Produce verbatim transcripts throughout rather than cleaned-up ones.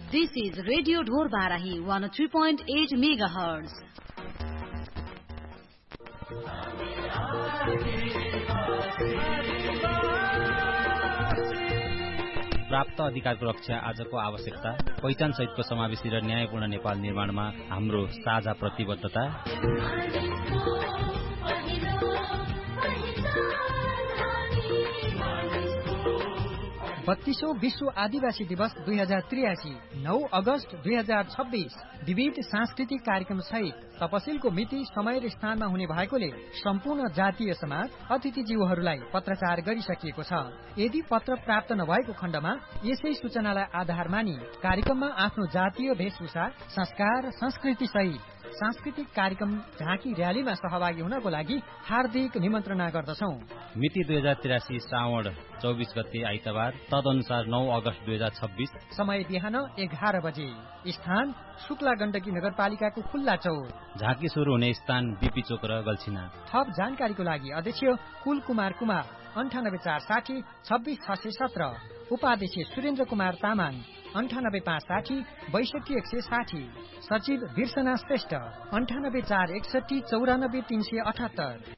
This is Radio Dhor Barahi one oh three point eight megahertz. प्राप्त अधिकारको रक्षा आजको आवश्यकता, पहिचान सहितको समावेशी र न्यायपूर्ण नेपाल निर्माणमा हाम्रो साझा प्रतिबद्धता। बत्तीसौं विश्व आदिवासी दिवस दुई हजार त्रियासी नौ अगस्त दुई हजार छब्बीस विविध सांस्कृतिक कार्यक्रम सहित तपसिलको मिति समय र स्थानमा हुने भएकोले सम्पूर्ण जातीय समाज अतिथिज्यूहरूलाई पत्रचार गरिसकिएको छ। यदि पत्र प्राप्त नभएको खण्डमा यसै सूचनालाई आधार मानी कार्यक्रममा आफ्नो जातीय वेशभूषा, संस्कार, संस्कृति सहित सांस्कृतिक कार्यक्रम झाँकी र्यालीमा सहभागी हुनको लागि हार्दिक निमन्त्रणा गर्दछौ। मिति दुई हजार त्रियासी श्रावण चौबीस गते आइतबार, तदनुसार नौ अगस्त दुई हजार छब्बीस, समय बिहान एघार बजे, स्थान शुक्ला गण्डकी नगरपालिकाको खुल्ला चौर। झाँकी शुरू हुने स्थान बीपी चोक र गल्छिना। थप जानकारीको लागि अध्यक्ष कुल कुमार कुमार अन्ठानब्बे चार साठी छब्बीस छ सय सत्र, उपाध्यक्ष सुरेन्द्र कुमार तामाङ अन्ठानब्बे पाँच साठी बैसठी एक सय साठी, सचिव बिर्सना श्रेष्ठ अन्ठानब्बे चार एकसठी चौरानब्बे तीन सय अठहत्तर।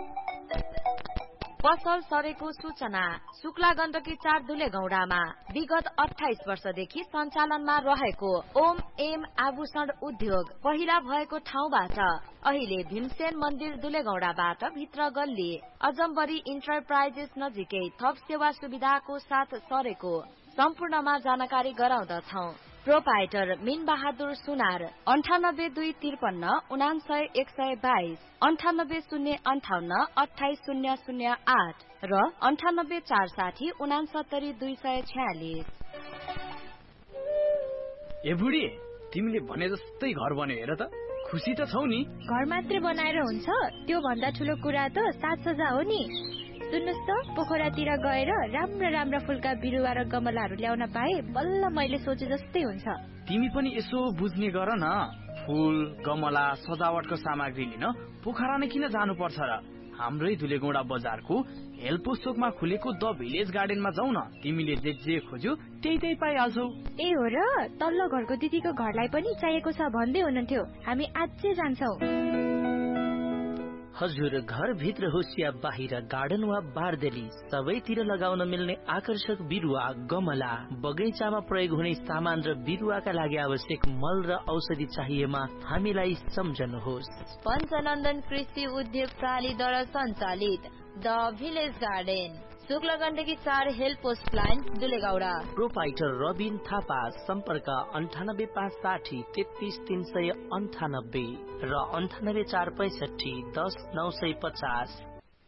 पसल सरेको सूचना। शुक्ला गण्डकी चार दुलेगौडामा विगत अठाइस वर्षदेखि सञ्चालनमा रहेको ओम एम आभूषण उद्योग पहिला भएको ठाउँबाट अहिले भीमसेन मन्दिर दुलेगौडाबाट भित्र गल्ली अजम्बरी इन्टरप्राइजेस नजिकै थप सेवा सुविधाको साथ सरेको सम्पूर्णमा जानकारी गराउँदछौ। प्रोपाइटर मीन बहादुर सुनार अन्ठानब्बे दुई त्रिपन्न उनासय एक सय बाइस, अन्ठानब्बे शून्य अन्ठाउन्न अठाइस शून्य शून्य आठ र अन्ठानब्बे चार साठी उनासत्तरी दुई सय छयालिस। ए बुढी, तिमीले भने जस्तै घर बन्यो हेर त, खुसी त छौ नि? घर मात्रै बनाएर हुन्छ? त्यो भन्दा ठुलो कुरा त साज सज्जा हो नि। सुन्नुस् त, पोखरातिर गएर राम्रा राम्रा फुलका बिरुवा र गमलाहरू ल्याउन पाए बल्ल मैले सोचे जस्तै हुन्छ। तिमी पनि यसो बुझ्ने गर न। फुल, गमला, सजावटको सामग्री लिन पोखरा नै किन जानु पर्छ र? हाम्रै दुलेगौडा बजारको हेल्पोस्टोकमा खुलेको द भिलेज गार्डनमा जाऊ न। तिमीले जे जे खोज्यो त्यही त्यही पाइहाल्छौ। ए हो र, तल्लो घरको दिदीको घरलाई पनि चाहिएको छ भन्दै हुनुहुन्थ्यो। हामी आजै जान्छौ। हजुर, घर भित्र होस् या बाहिर, गार्डन वा बारदेली, सबैतिर लगाउन मिल्ने आकर्षक बिरुवा, गमला, बगैँचामा प्रयोग हुने सामान र बिरुवाका लागि आवश्यक मल र औषधि चाहिएमा हामीलाई सम्झनुहोस्। पञ्चनन्दन कृषि उद्योग प्रणालीद्वारा सञ्चालित the village garden, Shukla Gandaki चार help post line दुलेगौडा। Proprietor Rabin Thapa, सम्पर्क अन्ठानब्बे पाँच साठी तेत्तीस तीन सय अन्ठानब्बे र अन्ठानब्बे चार पैसठी दस नौ सय पचास।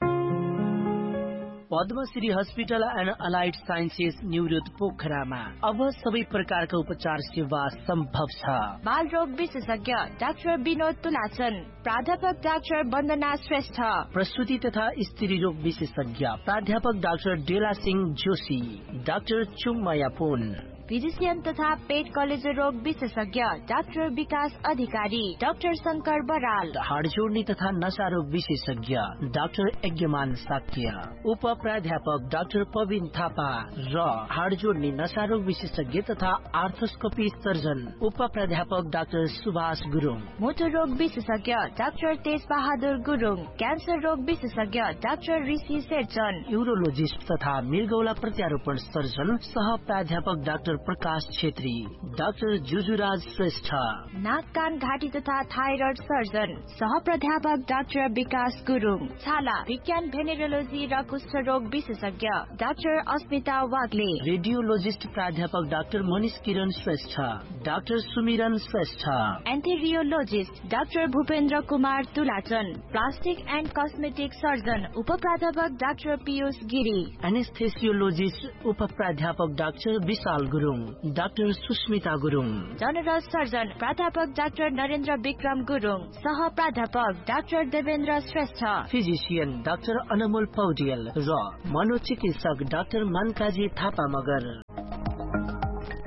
Padmashri hospital and allied sciences New Road पोखरामा अब सबै प्रकारका उपचार सेवा सम्भव छ। बाल रोग विशेषज्ञ डाक्टर विनोद तुलाचन, प्राध्यापक डाक्टर वन्दना श्रेष्ठ, प्रसूति तथा स्त्री रोग विशेषज्ञ प्राध्यापक डाक्टर डेला सिंह जोशी, डाक्टर चुमया पुन, फिजिशियन तथा पेट कलेजो रोग विशेषज्ञ डाक्टर विकास अधिकारी, डाक्टर शंकर बराल, हाड जोड्ने तथा नशा रोग विशेषज्ञ डाक्टर यज्ञमान साक्य, उप प्राध्यापक डाक्टर पविन थापा र हाड जोड्ने नशा रोग विशेषज्ञ तथा आर्थोस्कोपी सर्जन उप प्राध्यापक डाक्टर सुभाष गुरुङ, मोटर रोग विशेषज्ञ डाक्टर तेज बहादुर गुरुङ, क्यान्सर रोग विशेषज्ञ डाक्टर ऋषि शेरचन, यूरोलोजिस्ट तथा मृगौला प्रत्यारोपण सर्जन सह प्राध्यापक डाक्टर प्रकाश छेत्री, डाक्टर जुजुराज श्रेष्ठ, नाक कान घाँटी तथा थाइरोइड सर्जन सह प्राध्यापक डाक्टर विकास गुरुङ, छाला विज्ञान भेनेरोलोजी र कुष्ठ रोग विशेषज्ञ डाक्टर अस्मिता वाग्ले, रेडियोलोजिस्ट प्राध्यापक डाक्टर मनिष किरण श्रेष्ठ, डाक्टर सुमिरन Shrestha, एन्थेरियोलोजिस्ट doctor Bhupendra Kumar तुलाचन, plastic and cosmetic surgeon उप प्राध्यापक डाक्टर पीयूष गिरी, एनेस्थेसियोलोजिस्ट उप प्राध्यापक डाक्टर विशाल Gurung, doctor Susmita Gurung, general surgeon प्राध्यापक डाक्टर नरेन्द्र विक्रम गुरुङ, सह प्राध्यापक doctor Devendra Shrestha, physician doctor अनमोल पौडेल र मनोचिकित्सक doctor मनकाजी Thapa Magar.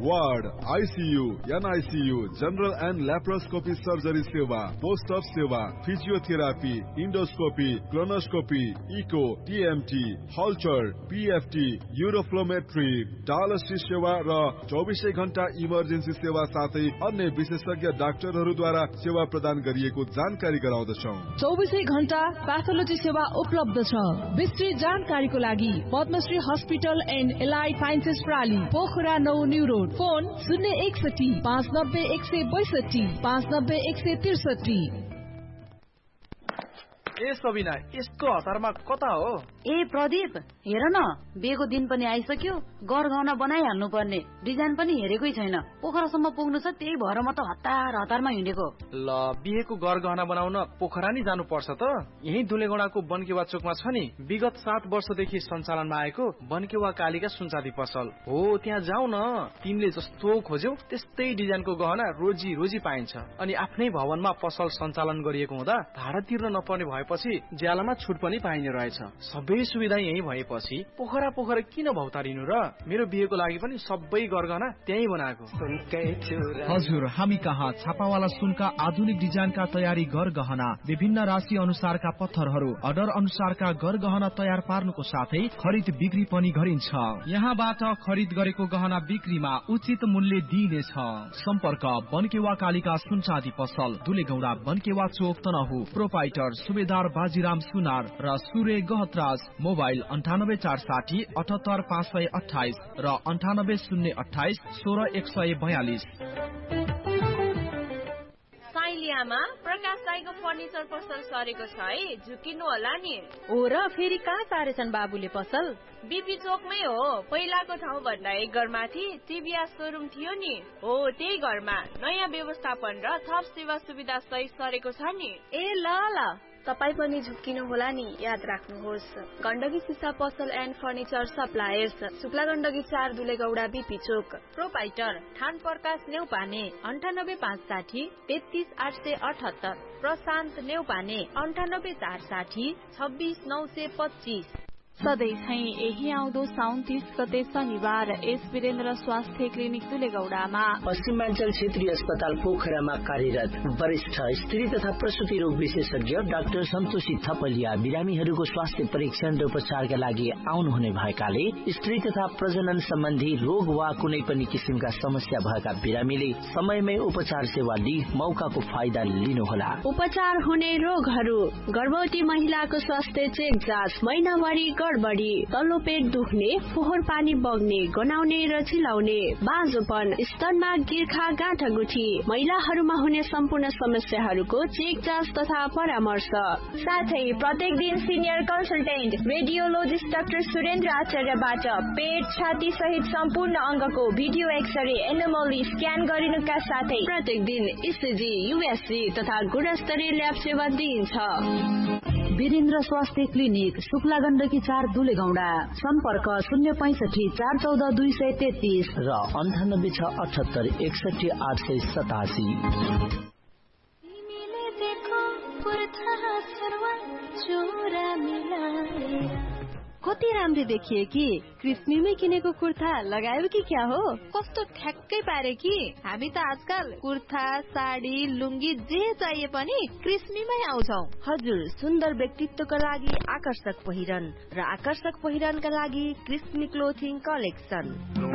Ward, ICU, NICU, general and laparoscopy surgery सेवा, पोस्ट अप सेवा, physiotherapy, endoscopy, colonoscopy, eco, TMT, हल्चर, PFT, uroflowmetry, dialysis सेवा र चौबिसै घण्टा इमर्जेन्सी सेवा साथै अन्य विशेषज्ञ डाक्टरहरूद्वारा सेवा प्रदान गरिएको जानकारी गराउँदछौँ। चौबिसै घण्टा प्याथोलोजी सेवा उपलब्ध छ। विस्तृत जानकारीको लागि Padmashri hospital and allied sciences प्राली, Pokhara नौ न्यू रोड। फोन शून्य एकसठी पाँच नब्बे एक सय बैसठी पाँच नब्बे एक सय त्रिसठी। ए सबिना, यसको हतारमा कता हो? ए प्रदीप, हेर न, बिहेको दिन पनि आइसक्यो, गरगहना बनाइहाल्नु पर्ने, डिजाइन पनि हेरेकै छैन। पोखरासम्म पुग्नु छ, त्यही भएर म त हतार हतारमा हिँडेको। ल, बिहेको गरगहना बनाउन पोखरा नि जानु पर्छ त। यही दुलेगौडाको बनकेवा चोकमा छ नि, विगत सात वर्षदेखि सञ्चालनमा आएको बनकेवा कालिका सुनचाँदी पसल हो। त्यहाँ जाऊ न, तिमीले जस्तो खोज्यौ त्यस्तै डिजाइनको गहना रोजी रोजी पाइन्छ। अनि आफ्नै भवनमा पसल सञ्चालन गरिएको हुँदा भाडा तिर्न नपर्ने भएपछि ज्यालामा छुट पनि पाइने रहेछ। सबै सुविधा यही भएपछि पोखरा पोखरा किन भौतारिनु र? मेरो बिहेको लागि पनि सबै गरगहना त्यही बनाएको। हजुर, हामी कहाँ छापावाला सुनका आधुनिक डिजाइनका तयारी गरगहना, विभिन्न राशि अनुसारका पत्थरहरू, अर्डर अनुसारका गरगहना तयार पार्नुको साथै खरिद बिक्री पनि गरिन्छ। यहाँबाट खरिद गरेको गहना बिक्रीमा उचित मूल्य दिइनेछ। सम्पर्क बनकेवा कालिका सुनचाँदी पसल, दुलेगौडा, बनकेवा चोक, तनहु। प्रोपाइटर सुबेदार बाजीराम सुनार र सूर्य गहतराज। मोबाइल अन्ठानब्बे चार साठी अठहत्तर पाँच सय अठाइस र अन्ठानब्बे शून्य अठाइस सोह्र एक सय बयालिस। साइलियामा प्रकाश राईको फर्निचर पसल सरेको छ है, झुकिनु होला नि। हो र, फेरि कहाँ सारेछन् बाबुले पसल? बीपी चोकमै हो। पहिलाको ठाउँ भन्दा एक घरमाथि टिभीएस सोरुम थियो नि, हो त्यही घरमा नयाँ व्यवस्थापन र थप सेवा सुविधा सहित सरेको छ नि। ए ल ल, तपाईँ पनि झुक्किनु होला नि, याद राख्नुहोस्। गण्डकी सिसा पसल and furniture suppliers, Shukla Gandaki चार, दुलेगौडा, बीपी चोक। प्रोपाइटर ठान प्रकाश नेउपाने, अन्ठानब्बे पाँच साठी तेत्तीस आठ सय अठहत्तर। प्रशान्त नेउपाने, अन्ठानब्बे चार साठी छब्बिस नौ सय पच्चिस। सधैँ झै यही आउँदो साउन तीस गते शनिबार एस वीरेन्द्र स्वास्थ्य क्लिनिक दुलेगौडामा पश्चिमाञ्चल क्षेत्रीय अस्पताल पोखरामा कार्यरत वरिष्ठ स्त्री तथा प्रसुति रोग विशेषज्ञ डाक्टर सन्तोषी थपलिया बिरामीहरूको स्वास्थ्य परीक्षण र उपचारका लागि आउनुहुने भएकाले स्त्री तथा प्रजनन सम्बन्धी रोग वा कुनै पनि किसिमका समस्या भएका बिरामीले समयमै उपचार सेवा लिई मौकाको फाइदा लिनुहोला। उपचार हुने रोगहरू: गर्भवती महिलाको स्वास्थ्य चेक जाँच, महिनावारी गडबडी, तल्लो पेट दुख्ने, फोहोर पानी बग्ने, गनाउने र चिलाउने, बाँझोपन, स्तनमा गिर्खा, गाँठागुठी, महिलाहरूमा हुने सम्पूर्ण समस्याहरूको चेक जाँच तथा परामर्श। साथै प्रत्येक दिन senior consultant radiologist doctor Surendra आचार्यबाट पेट, छाती सहित सम्पूर्ण अङ्गको भिडियो एक्सरे, एनोमली स्क्यान गरिनुका साथै प्रत्येक दिन इसिजी, युएसजी तथा गुणस्तरीय ल्याब सेवा दिइन्छ। वीरेन्द्र स्वास्थ्य क्लिनिक, शुक्ला गण्डकी चार, दुलेगौडा। सम्पर्क शून्य पैंसठी चार चौध दुई सय तेत्तीस र अन्ठानब्बे छ अठहत्तर एकसठी आठ सय सतासी। कति राम्री देखिए कि कृष्णीमै किनेको कुर्ता लगायो कि क्या हो? कस्तो ठ्याक्कै पारे कि हामी त आजकल कुर्ता, साडी, लुङ्गी जे चाहिए पनि कृष्णीमै आउँछौ। हजुर, सुन्दर व्यक्तित्वका लागि आकर्षक पहिरन र आकर्षक पहिरनका लागि कृष्णी क्लोथिङ कलेक्सन।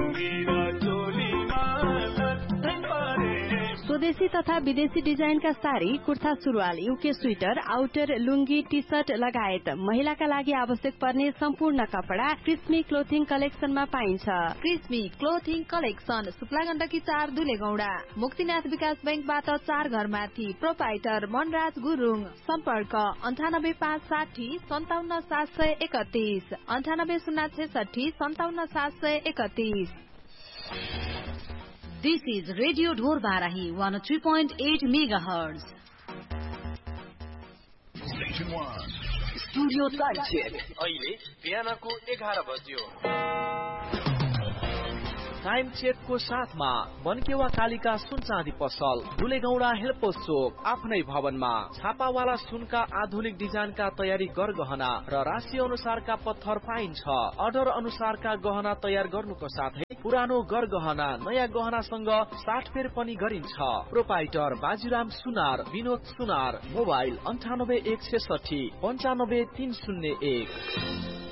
स्वदेशी तथा विदेशी डिजाइनका साडी, कुर्ता, सुरुवाल, युके स्वेटर, आउटर, लुङ्गी, टी शर्ट लगायत महिलाका लागि आवश्यक पर्ने सम्पूर्ण कपडा कृष्णी क्लोथिङ कलेक्सनमा पाइन्छ। कृष्णी क्लोथिङ कलेक्सन, शुक्ला गण्डकी चार, दुलेगौडा। मुक्तिनाथ विकास बैंकबाट चार घर माथि। प्रोपाइटर मनराज गुरुङ। सम्पर्क अन्ठानब्बे पाँच साठी सन्ताउन्न सात सय एकतीस, अन्ठानब्बे शून्य छैसठी सन्ताउन्न सात सय एकतीस। This is Radio Dhor Barahi one oh three point eight megahertz. Station one. Studio time check. अहिले बिहानको एघार बज्यो। टाइम चेकको साथमा बनकेवा कालिका सुनचाँदी पसल, दुलेगौडा हेल्पोस चोक, आफ्नै भवनमा। छापावाला सुनका आधुनिक डिजाइनका तयारी गरगहना र राशि अनुसारका पत्थर पाइन्छ। अर्डर अनुसारका गहना तयार गर्नुको साथै पुरानो गरगहना नयाँ गहनासँग साटफेर पनि गरिन्छ। प्रोपाइटर बाजीराम सुनार, विनोद सुनार। मोबाइल अन्ठानब्बे एक छेसठी पन्चानब्बे तीन शून्य एक।